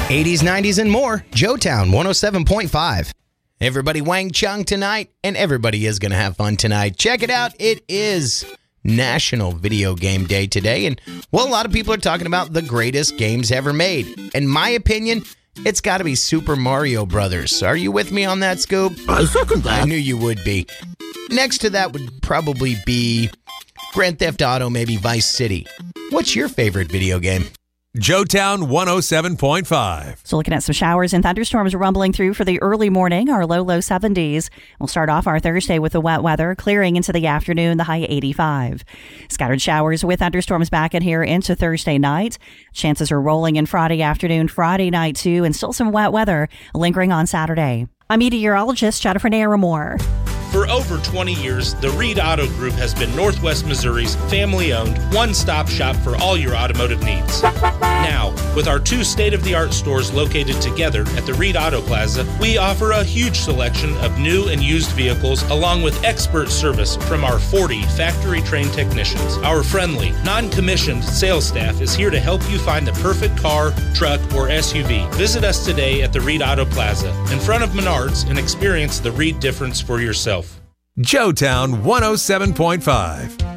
80s, 90s, and more. Joetown 107.5. Everybody Wang Chung tonight, and everybody is going to have fun tonight. Check it out. It is National Video Game Day today, and, well, a lot of people are talking about the greatest games ever made. In my opinion, it's got to be Super Mario Brothers. Are you with me on that, Scoop? I second that. I knew you would be. Next to that would probably be Grand Theft Auto, maybe Vice City. What's your favorite video game? Joetown 107.5. So looking at some showers and thunderstorms rumbling through for the early morning, our low 70s. We'll start off our Thursday with the wet weather, clearing into the afternoon, the high 85. Scattered showers with thunderstorms back in here into Thursday night. Chances are rolling in Friday afternoon, Friday night too, and still some wet weather lingering on Saturday. I'm meteorologist Jennifer Naramore. For over 20 years, the Reed Auto Group has been Northwest Missouri's family-owned, one-stop shop for all your automotive needs. Now, with our two state-of-the-art stores located together at the Reed Auto Plaza, we offer a huge selection of new and used vehicles along with expert service from our 40 factory-trained technicians. Our friendly, non-commissioned sales staff is here to help you find the perfect car, truck, or SUV. Visit us today at the Reed Auto Plaza in front of Menards and experience the Reed difference for yourself. Joetown 107.5.